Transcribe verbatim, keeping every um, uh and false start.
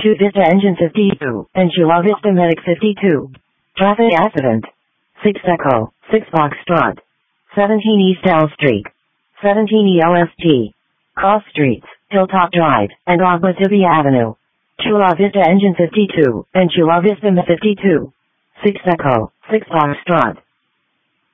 two Vista Engine fifty-two, and Chula Vista Medic fifty-two. Traffic accident. six Echo, six Foxtrot. seventeen East L Street. seventeen E L S T. Cross Streets, Hilltop Drive, and Ogbatibia Avenue. Chula Vista Engine fifty-two, and Chula Vista Medic fifty-two. six Echo, six Foxtrot.